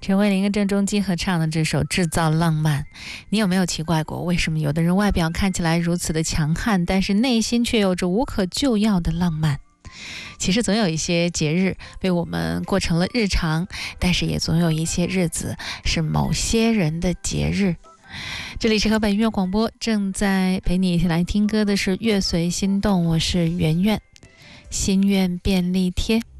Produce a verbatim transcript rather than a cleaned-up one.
陈慧琳跟郑中基合唱的这首《制造浪漫》，你有没有奇怪过，为什么有的人外表看起来如此的强悍，但是内心却有着无可救药的浪漫？其实总有一些节日被我们过成了日常，但是也总有一些日子是某些人的节日。这里是河北音乐广播，正在陪你一起来听歌的是乐随心动，我是圆圆，心愿便利贴。